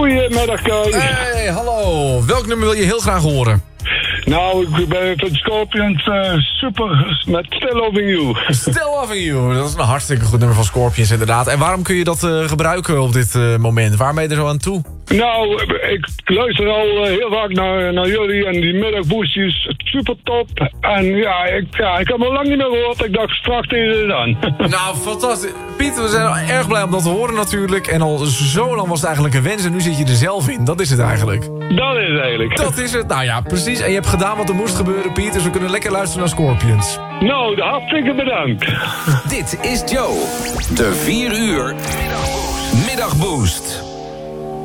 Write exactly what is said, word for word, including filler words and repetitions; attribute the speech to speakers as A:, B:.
A: Goedemiddag, Kai.
B: Hey, hallo. Welk nummer wil je heel graag horen?
A: Nou, ik ben van Scorpions uh, super met Still Loving You.
B: Still Loving You, dat is een hartstikke goed nummer van Scorpions inderdaad. En waarom kun je dat uh, gebruiken op dit uh, moment? Waar ben je er zo aan toe?
A: Nou, ik luister al uh, heel vaak naar, naar jullie en die middagboostjes. Super top. En ja ik, ja, ik heb al lang niet meer gehoord. Ik dacht straks tegen het aan.
B: Nou, fantastisch. Piet, we zijn erg blij om dat te horen natuurlijk. En al zo lang was het eigenlijk een wens en nu zit je er zelf in. Dat is het eigenlijk.
A: Dat is het eigenlijk.
B: Dat is het. Nou ja, precies. En je hebt gedaan wat er moest gebeuren, Piet. Dus we kunnen lekker luisteren naar Scorpions.
A: Nou, hartstikke bedankt.
C: Dit is Joe. De vier uur Middagboost.